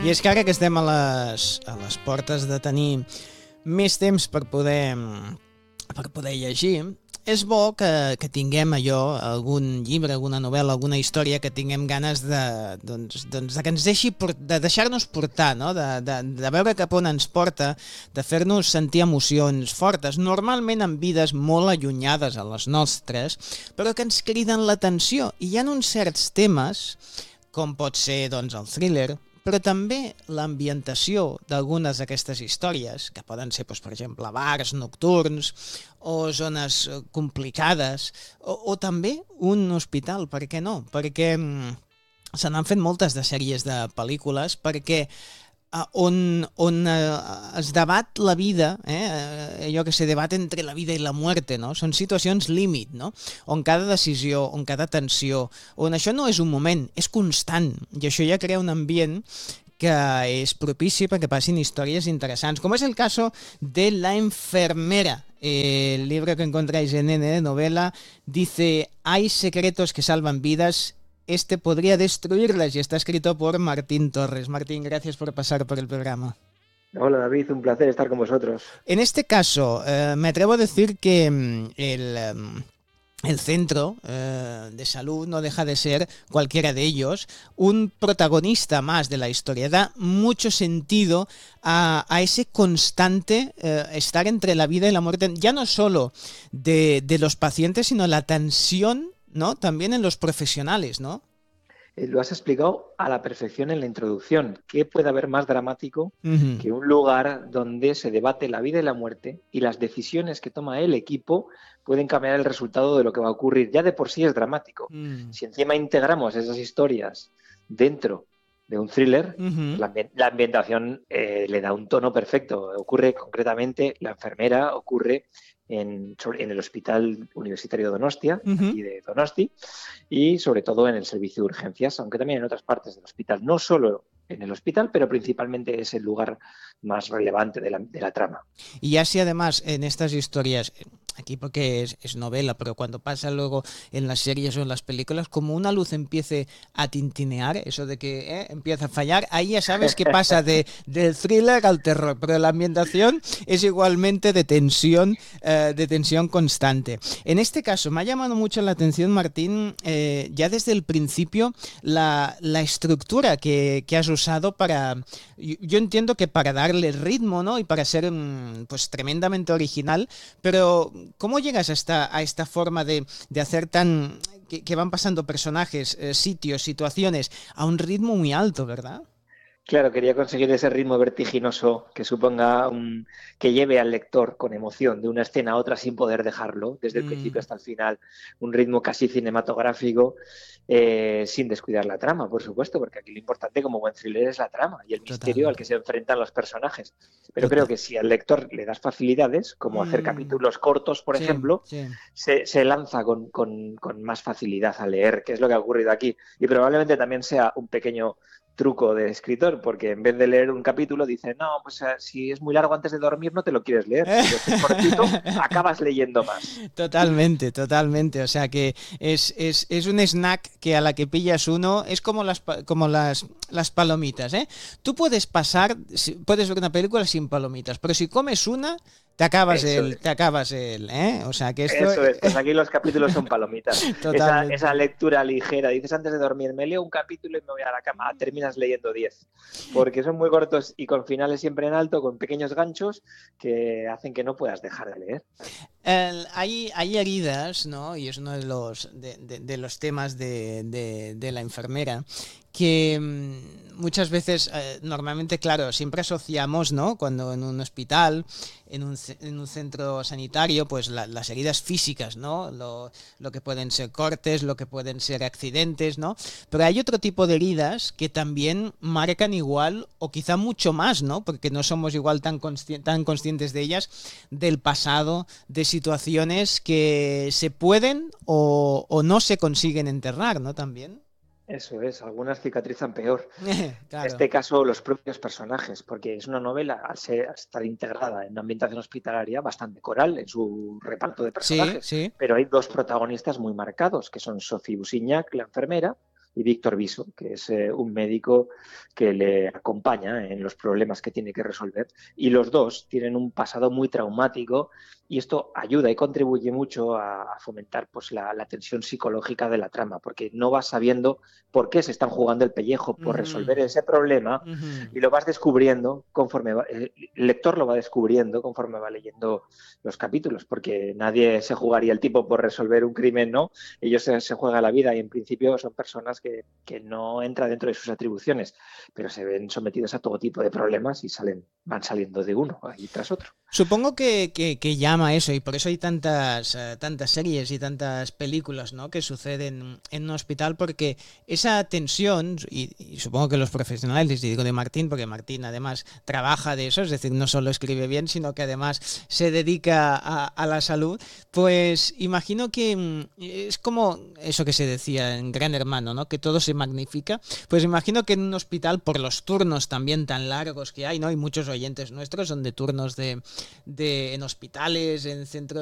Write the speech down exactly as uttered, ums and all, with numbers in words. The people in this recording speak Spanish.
I és que ara que estem a les, a les portes de tenir més temps per poder, per poder llegir, és bo que, que tinguem allò, algun llibre, alguna novel·la, alguna història que tinguem ganes de, doncs, doncs, de que ens deixi, de deixar-nos portar, no? de, de, de veure cap on ens porta, de fer-nos sentir emocions fortes, normalment en vides molt allunyades a les nostres, però que ens criden l'atenció. I hi ha uns certs temes, com pot ser doncs, el thriller, però també l'ambientació d'algunes d'aquestes històries, que poden ser, doncs, per exemple, bars nocturns o zones complicades, o, o també un hospital, per què no? Perquè mm, se n'han fet moltes de sèries de pel·lícules, perquè Uh, on, on uh, es debat la vida, eh? uh, allò que se debat entre la vida i la muerte, no? Són situacions límit, no? On cada decisió, on cada tensió, on això no és un moment, és constant, i això ja crea un ambient que és propici perquè passin històries interessants, com és el cas de La enfermera. Eh, el libro que encontráis en N de Novela dice: hay secretos que salvan vidas. Este podría destruirlas, y está escrito por Martín Torres. Martín, gracias por pasar por el programa. Hola David, un placer estar con vosotros. En este caso, eh, me atrevo a decir que el, el centro eh, de salud no deja de ser, cualquiera de ellos, un protagonista más de la historia. Da mucho sentido a, a ese constante eh, estar entre la vida y la muerte, ya no solo de, de los pacientes, sino la tensión, ¿no? También en los profesionales, ¿no? Eh, lo has explicado a la perfección en la introducción. ¿Qué puede haber más dramático uh-huh. que un lugar donde se debate la vida y la muerte y las decisiones que toma el equipo pueden cambiar el resultado de lo que va a ocurrir? Ya de por sí es dramático. Uh-huh. Si encima integramos esas historias dentro de un thriller, uh-huh. la, la ambientación eh, le da un tono perfecto. Ocurre concretamente, La enfermera ocurre En, en el Hospital Universitario de Donostia, uh-huh. aquí de Donosti, y sobre todo en el servicio de urgencias, aunque también en otras partes del hospital, no solo en el hospital, pero principalmente es el lugar más relevante de la, de la trama. Y así además en estas historias, aquí porque es, es novela, pero cuando pasa luego en las series o en las películas, como una luz empiece a tintinear, eso de que eh, empieza a fallar, ahí ya sabes que pasa de, del thriller al terror, pero la ambientación es igualmente de tensión, eh, de tensión constante. En este caso me ha llamado mucho la atención, Martín, eh, ya desde el principio, la, la estructura que, que has usado para, yo entiendo que para darle ritmo, ¿no? Y para ser pues tremendamente original, pero ¿cómo llegas a esta, a esta forma de, de hacer tan, que, que van pasando personajes, eh, sitios, situaciones a un ritmo muy alto, ¿verdad? Claro, quería conseguir ese ritmo vertiginoso que suponga un, que lleve al lector con emoción de una escena a otra sin poder dejarlo, desde el mm. principio hasta el final, un ritmo casi cinematográfico, eh, sin descuidar la trama, por supuesto, porque aquí lo importante como buen thriller es la trama y el Totalmente. misterio al que se enfrentan los personajes. Pero Total. creo que si al lector le das facilidades, como mm. hacer capítulos cortos, por sí, ejemplo, sí. Se, se lanza con, con, con más facilidad a leer, que es lo que ha ocurrido aquí. Y probablemente también sea un pequeño truco de escritor, porque en vez de leer un capítulo dice, no, pues uh, si es muy largo antes de dormir no te lo quieres leer, si es cortito acabas leyendo más. Totalmente, totalmente, o sea que es, es, es un snack que a la que pillas uno, es como las, como las, las palomitas, ¿eh? Tú puedes pasar, puedes ver una película sin palomitas, pero si comes una, te acabas Eso el, es. te acabas el, ¿eh? O sea que esto... Eso es, pues aquí los capítulos son palomitas. esa, esa lectura ligera, dices antes de dormir, me leo un capítulo y me voy a la cama, terminas leyendo diez, porque son muy cortos y con finales siempre en alto, con pequeños ganchos que hacen que no puedas dejar de leer. El, hay, hay heridas, ¿no? Y es uno de los, de, de, de los temas de, de, de La enfermera, que mmm, muchas veces, eh, normalmente, claro, siempre asociamos, ¿no? Cuando en un hospital, en un, en un centro sanitario, pues la, las heridas físicas, ¿no? Lo, lo que pueden ser cortes, lo que pueden ser accidentes, ¿no? Pero hay otro tipo de heridas que también marcan igual, o quizá mucho más, ¿no? Porque no somos igual tan, consci- tan conscientes de ellas, del pasado, de situaciones que se pueden o, o no se consiguen enterrar, ¿no? También. Eso es, algunas cicatrizan peor. Claro. En este caso, los propios personajes, porque es una novela, al, ser, al estar integrada en una ambientación hospitalaria, bastante coral en su reparto de personajes. Sí, sí. Pero hay dos protagonistas muy marcados, que son Sophie Busignac, la enfermera, y Víctor Viso, que es eh, un médico que le acompaña en los problemas que tiene que resolver. Y los dos tienen un pasado muy traumático y esto ayuda y contribuye mucho a, a fomentar pues, la, la tensión psicológica de la trama, porque no vas sabiendo por qué se están jugando el pellejo por resolver Uh-huh. ese problema Uh-huh. y lo vas descubriendo conforme va, el lector lo va descubriendo conforme va leyendo los capítulos, porque nadie se jugaría el tipo por resolver un crimen, ¿no? Ellos se, se juegan la vida y en principio son personas que, que no entran dentro de sus atribuciones, pero se ven sometidos a todo tipo de problemas y salen, van saliendo de uno ahí tras otro. Supongo que, que, que llama eso y por eso hay tantas, uh, tantas series y tantas películas, ¿no?, que suceden en un hospital, porque esa tensión, y, y supongo que los profesionales, y digo de Martín, porque Martín además trabaja de eso, es decir, no solo escribe bien, sino que además se dedica a, a la salud, pues imagino que mm, es como eso que se decía en Gran Hermano, ¿no?, que todo se magnifica. Pues imagino que en un hospital, por los turnos también tan largos que hay, ¿no?, y muchos oyentes nuestros son de turnos de de, en hospitales, en centros